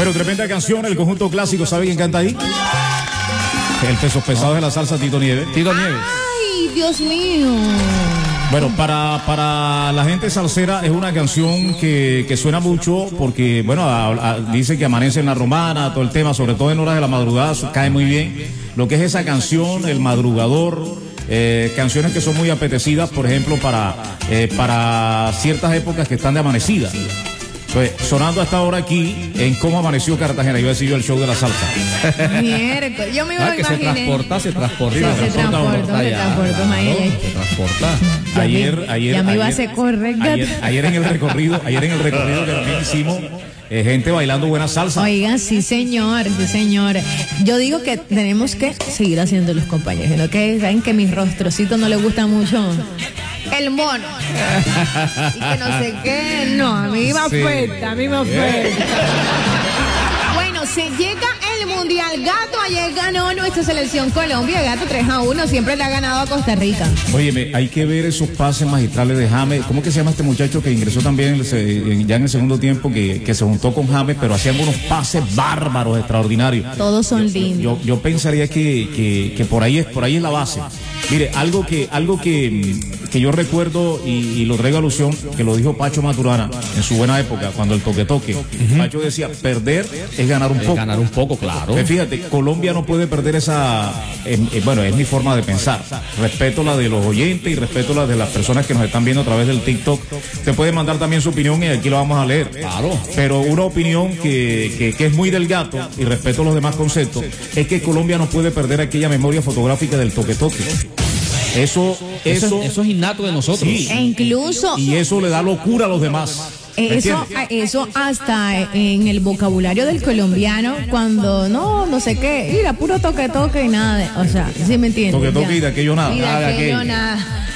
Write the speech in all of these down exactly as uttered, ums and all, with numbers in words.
Bueno, tremenda canción, el conjunto clásico, ¿sabe quién canta ahí? El peso pesado de la salsa, Tito Nieves. Tito Nieves. Ay, Dios mío. Bueno, para, para la gente salsera es una canción que, que suena mucho porque, bueno, a, a, dice que amanece en la romana, todo el tema, sobre todo en horas de la madrugada, cae muy bien. Lo que es esa canción, El Madrugador, eh, canciones que son muy apetecidas, por ejemplo, para, eh, para ciertas épocas que están de amanecida. Pues, sonando hasta ahora aquí en Cómo Amaneció Cartagena, iba a decir yo el show de la salsa. Miércoles, yo me Ah, lo que se imaginé. transporta, se transporta. Sí, se transporta, se transporta, imagínate. Se transporta. Ya Ayer, me- ayer, ya me iba a ayer, hacer correr, gato. ayer, ayer en el recorrido, ayer en el recorrido que también hicimos, eh, gente bailando buena salsa. Oigan, sí señor, sí señor. Yo digo que tenemos que seguir haciendo los compañeros, ¿no? Que saben que mi rostrocito no le gusta mucho el mono. Y que no sé qué, no, a mí me afecta, a mí me afecta. Bueno, se llega el Mundial, Gato, ayer ganó nuestra selección Colombia, Gato tres a uno, siempre le ha ganado a Costa Rica. Óyeme, hay que ver esos pases magistrales de James. ¿Cómo que se llama este muchacho que ingresó también el se- ya en el segundo tiempo, que, que se juntó con James, pero hacían unos pases bárbaros, extraordinarios? Todos son lindos. Yo, yo pensaría que, que, que por ahí es, por ahí es la base. Mire, algo que, algo que, que yo recuerdo y, y lo traigo a alusión, que lo dijo Pacho Maturana en su buena época, cuando el toque toque. Uh-huh. Pacho decía, perder es ganar un Es poco. ganar un poco, claro. Pues fíjate, Colombia no puede perder esa, eh, eh, bueno, es mi forma de pensar. Respeto la de los oyentes y respeto la de las personas que nos están viendo a través del TikTok. Te puede mandar también su opinión y aquí lo vamos a leer. Claro. Pero una opinión que, que, que es muy del gato, y respeto los demás conceptos, es que Colombia no puede perder aquella memoria fotográfica del toque toque. Eso, Eso, eso, eso es innato de nosotros. Sí. E incluso y eso le da locura a los demás. ¿Me Eso, entiendes? eso hasta en el vocabulario del colombiano, cuando no, no sé qué, mira, puro toque toque y nada, de- o sea, ¿sí me entiendes? Toque toque Ya. y de aquello nada. Y de Nada de aquello aquello. nada.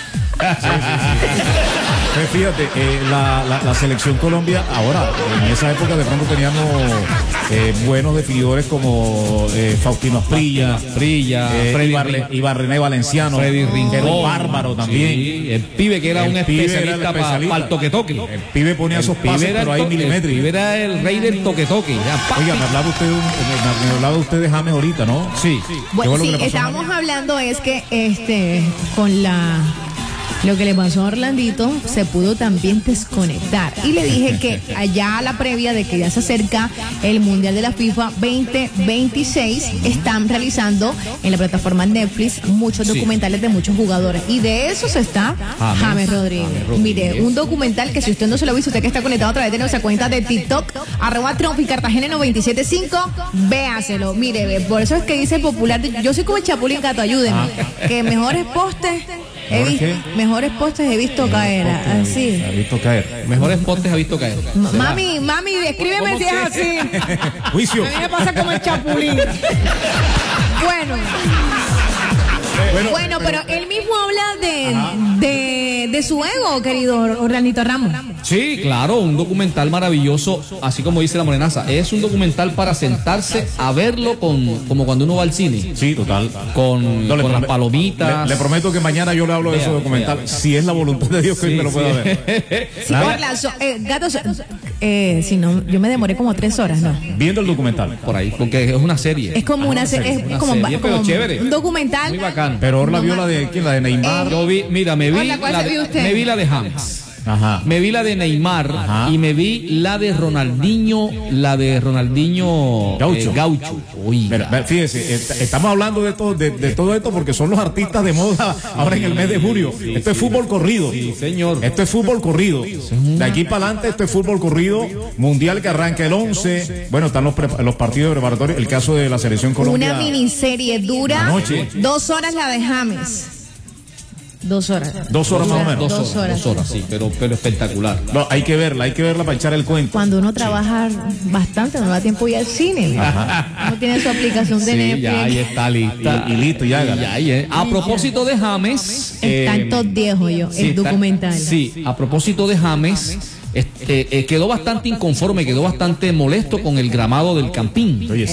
Pues fíjate, eh, la, la, la selección Colombia, ahora, en esa época de pronto teníamos eh, buenos definidores como eh, Faustino Asprilla, Asprilla, eh, Freddy Ibar, Rin- Ibar René Valenciano, Freddy Rincón. que era un bárbaro también. Sí, el pibe que era El un pibe era el especialista para especialista. el toque toque. El pibe ponía esos pases, era pero el ahí to- el milimétricos. pibe era el rey del toque toque. Ya, pa, Oiga, pi- me hablaba usted, de un- me, me hablaba usted de James ahorita, ¿no? Sí. ¿Qué Bueno, fue lo sí, que le pasó a estábamos James? hablando es que este con la lo que le pasó a Orlandito se pudo también desconectar. Y le dije que allá a la previa de que ya se acerca el Mundial de la FIFA veinte veintiséis, están realizando en la plataforma Netflix muchos Sí. documentales de muchos jugadores. Y de esos está James. James Rodríguez. James Rodríguez. Mire, un documental que si usted no se lo ha visto, usted que está conectado a través de nuestra cuenta de TikTok, arroba Trump y Cartagena noventa y siete punto cinco, véaselo. Mire, ve, por eso es que dice popular, yo soy como el Chapulín Gato, ayúdenme. Que mejores postes he ¿Mejor visto, qué? mejores postes he visto caer, así. Ha visto caer. Mejores postes ha visto caer. Ma- Mami, mami, escríbeme si es así. Juicio. A mí me pasa como el Chapulín. Bueno. Bueno, Bueno, pero él mismo habla de, de, de su ego, querido Orlandito Ramos. Sí, claro, un documental maravilloso, así como dice la morenaza. Es un documental para sentarse a verlo con, como cuando uno va al cine. Sí, total. Con, No, le con las prome- palomitas. Le, le prometo que mañana yo le hablo de Vea, ese documental. vea. Si es la voluntad de Dios que Sí, me lo pueda sí. ver. Sí, Nada. Orla, so- eh, gatos, eh, si no, yo me demoré como tres horas, ¿no? Viendo el documental. Por ahí, porque es una serie. Es como una, se- es una como, serie, como pero chévere. un documental. Muy bacán. Pero Orla vio la de ¿quién? La de Neymar. Yo vi, mira, me vi, Hola, ¿cuál la se vio de, usted? me vi la de James. Ajá. Me vi la de Neymar Ajá. y me vi la de Ronaldinho, la de Ronaldinho Gaucho. eh, Gaucho. Uy, Mira, ve- fíjese, est- estamos hablando de todo, de, de todo esto porque son los artistas de moda ahora en el mes de julio. Esto es fútbol corrido. sí, señor. Esto es fútbol corrido. De aquí para adelante esto es fútbol corrido. Mundial que arranca el once. Bueno, están los, pre- los partidos preparatorios. El caso de la selección Colombia. Una miniserie dura, Anoche. dos horas la de James. Dos horas. Dos horas más o menos. Dos, Dos horas, horas. dos horas, sí, pero, pero espectacular. No, hay que verla, hay que verla para echar el cuento. Cuando uno trabaja bastante, no da tiempo ir al cine. Uno tiene su aplicación de Sí, Netflix. ya ahí está lista. Y- y listo, ya, Y hágala. ya ahí, eh. A propósito de James. Está en top diez, yo, sí, el está- documental. Sí, a propósito de James, este, eh, quedó bastante inconforme, quedó bastante molesto con el gramado del Campín. Oye,